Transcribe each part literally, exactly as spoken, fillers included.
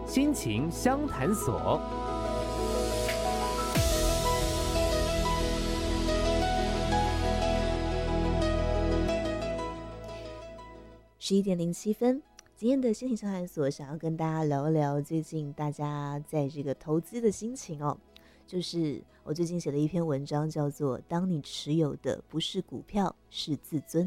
心情相谈所。 十一点零七分，今天的心情相谈所想要跟大家聊一聊最近大家在这个投资的心情哦。就是我最近写了一篇文章，叫做《当你持有的不是股票，是自尊》。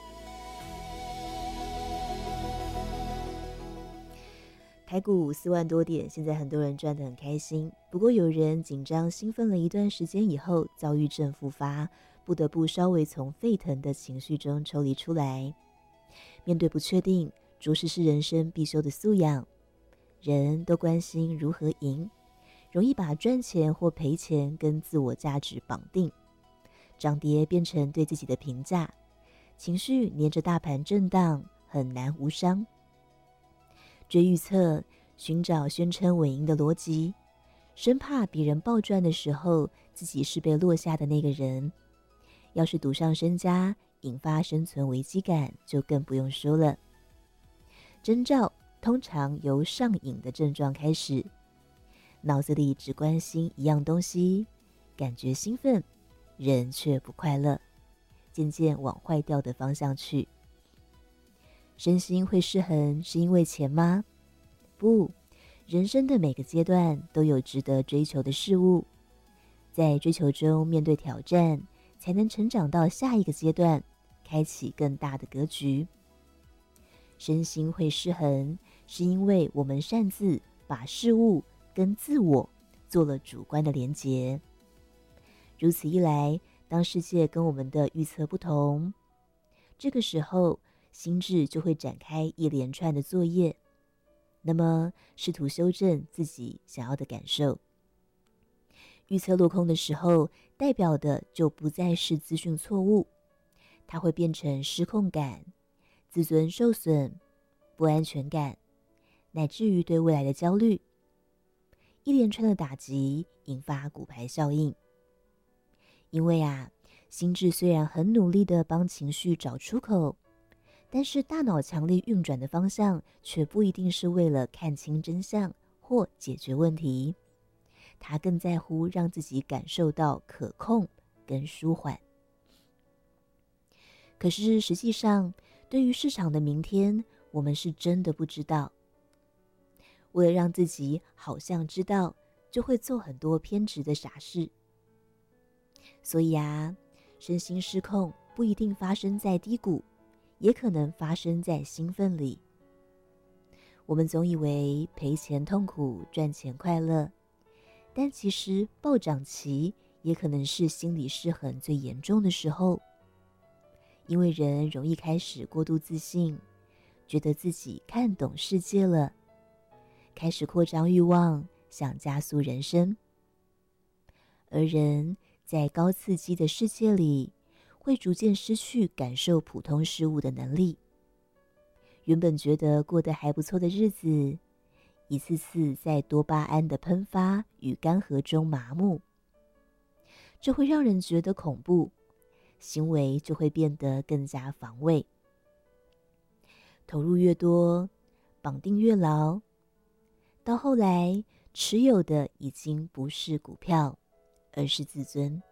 台股四万多点，现在很多人赚得很开心。不过有人紧张兴奋了一段时间以后，躁郁症复发，不得不稍微从沸腾的情绪中抽离出来。面对不确定，着实是人生必修的素养。人都关心如何赢，容易把赚钱或赔钱跟自我价值绑定，涨跌变成对自己的评价，情绪黏着大盘震荡，很难无伤。追预测，寻找宣称稳赢的逻辑，生怕别人暴赚的时候，自己是被落下的那个人。要是赌上身家，引发生存危机感，就更不用说了。征兆通常由上瘾的症状开始，脑子里只关心一样东西，感觉兴奋，人却不快乐，渐渐往坏掉的方向去。身心会失衡是因为钱吗？不，人生的每个阶段都有值得追求的事物，在追求中面对挑战，才能成长到下一个阶段，开启更大的格局。身心会失衡，是因为我们擅自把事物跟自我做了主观的连结。如此一来，当世界跟我们的预测不同，这个时候心智就会展开一连串的作业，那么试图修正自己想要的感受。预测落空的时候，代表的就不再是资讯错误，它会变成失控感、自尊受损、不安全感，乃至于对未来的焦虑。一连串的打击引发骨牌效应。因为啊，心智虽然很努力地帮情绪找出口，但是大脑强力运转的方向却不一定是为了看清真相或解决问题，它更在乎让自己感受到可控跟舒缓。可是实际上，对于市场的明天，我们是真的不知道。为了让自己好像知道，就会做很多偏执的傻事。所以啊，身心失控不一定发生在低谷，也可能发生在兴奋里。我们总以为赔钱痛苦，赚钱快乐，但其实暴涨期也可能是心理失衡最严重的时候。因为人容易开始过度自信，觉得自己看懂世界了，开始扩张欲望，想加速人生。而人在高刺激的世界里，会逐渐失去感受普通事物的能力。原本觉得过得还不错的日子，一次次在多巴胺的喷发与干涸中麻木，这会让人觉得恐怖，行为就会变得更加防卫。投入越多，绑定越牢，到后来持有的已经不是股票，而是自尊。